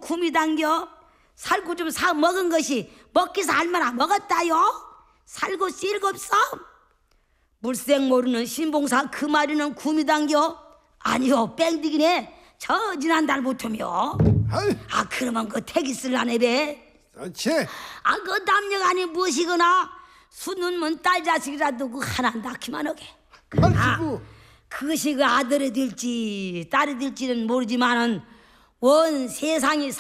구미 당겨 살고 좀 사 먹은 것이 먹기서 얼마나 먹었다요? 살고 쓸겁소? 물색 모르는 신봉사 그 말이는 구미 당겨? 아니요 뺑디기네 저 지난달부터며. 아이, 아 그러면 그 택이 쓸라네 배. 그렇지. 아 그 남녀가 아니 무엇이거나 수눈먼 딸 자식이라도 그 하나 낳기만 하게. 가지고 그것이 그 아들이 될지 딸이 될지는 모르지만은 원 세상이